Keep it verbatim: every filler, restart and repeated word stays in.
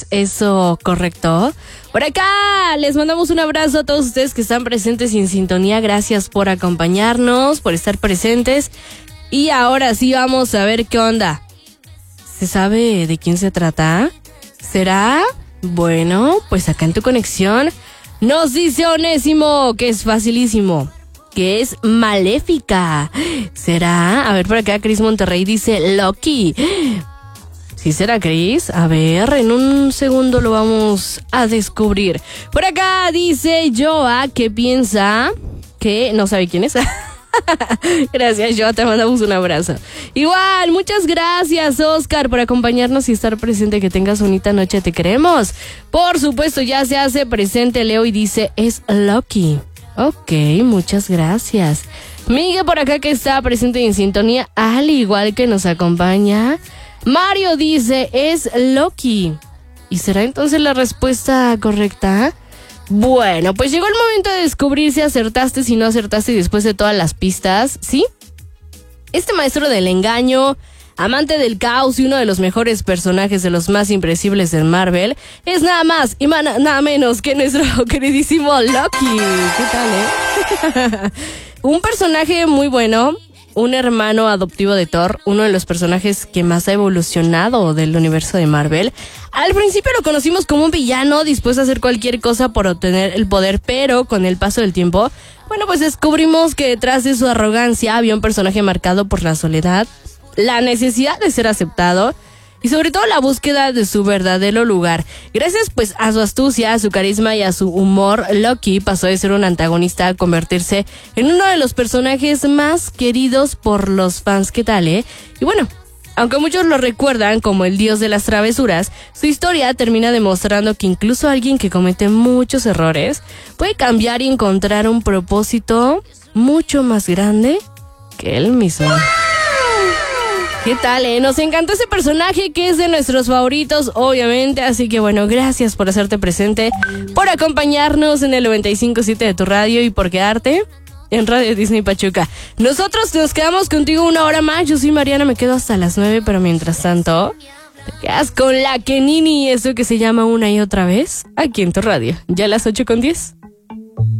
¿Es eso correcto? Por acá les mandamos un abrazo a todos ustedes que están presentes y en sintonía. Gracias por acompañarnos, por estar presentes. Y ahora sí vamos a ver qué onda. ¿Se sabe de quién se trata? ¿Será? Bueno, pues acá en tu conexión nos dice Onésimo que es facilísimo, que es Maléfica. ¿Será? A ver, por acá Cris Monterrey dice Loki. ¿Sí será, Cris? A ver, en un segundo lo vamos a descubrir. Por acá dice Joa que piensa que no sabe quién es. Gracias, Joa, te mandamos un abrazo. Igual, muchas gracias, Oscar, por acompañarnos y estar presente. Que tengas bonita noche, te queremos. Por supuesto, ya se hace presente Leo y dice, es Loki. Ok, muchas gracias. Miguel por acá que está presente en sintonía, al igual que nos acompaña. Mario dice, es Loki. ¿Y será entonces la respuesta correcta? Bueno, pues llegó el momento de descubrir si acertaste, si no acertaste después de todas las pistas, ¿sí? Este maestro del engaño, amante del caos y uno de los mejores personajes de los más impredecibles de Marvel, es nada más y man- nada menos que nuestro queridísimo Loki. ¿Qué tal, eh? Un personaje muy bueno, un hermano adoptivo de Thor, uno de los personajes que más ha evolucionado del universo de Marvel. Al principio lo conocimos como un villano dispuesto a hacer cualquier cosa por obtener el poder, pero con el paso del tiempo, bueno, pues descubrimos que detrás de su arrogancia había un personaje marcado por la soledad, la necesidad de ser aceptado y sobre todo la búsqueda de su verdadero lugar. Gracias pues a su astucia, a su carisma y a su humor, Loki pasó de ser un antagonista a convertirse en uno de los personajes más queridos por los fans. ¿Qué tal, eh? Y bueno, aunque muchos lo recuerdan como el dios de las travesuras, su historia termina demostrando que incluso alguien que comete muchos errores puede cambiar y encontrar un propósito mucho más grande que él mismo. ¿Qué tal, eh? Nos encantó ese personaje que es de nuestros favoritos, obviamente. Así que bueno, gracias por hacerte presente, por acompañarnos en el noventa y cinco punto siete de tu radio y por quedarte en Radio Disney Pachuca. Nosotros nos quedamos contigo una hora más. Yo soy Mariana, me quedo hasta las nueve, pero mientras tanto, te quedas con la Kenini, eso que se llama Una y Otra Vez, aquí en tu radio. Ya a las ocho con diez.